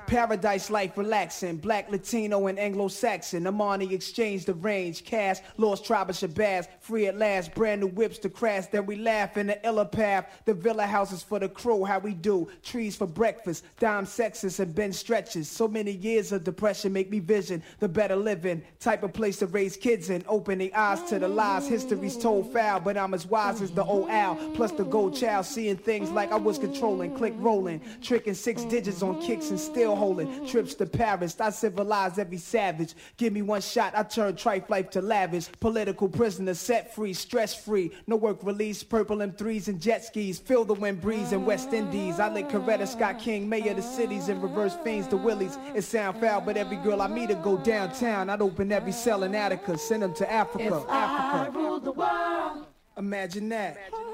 Paradise life relaxing. Black, Latino, and Anglo-Saxon. Amani exchanged the range. Cash, lost tribe of Shabazz. Free at last. Brand new whips to crash. Then we laugh in the illa path. The villa houses for the crew. How we do. Trees for breakfast. Dime sexes and bench stretches. So many years of depression make me vision the better living. Type of place to raise kids in. Open the eyes to the lies. History's told foul. But I'm as wise as the old owl. Plus the gold child. Seeing things like I was controlling. Click rolling. Tricking 6 digits on kicks and still holding. Trips to Paris. I civilize every savage. Give me one shot. I turn trife life to lavish. Political prisoner set free. Stress free. No work release. Purple M3s and jet skis. Feel the wind breeze in West Indies. I lick Coretta Scott King. Mayor of the cities and reverse fiends to Willies. It sound foul but every girl I meet to go downtown. I'd open every cell in Attica. Send them to Africa. If I ruled the world, imagine that.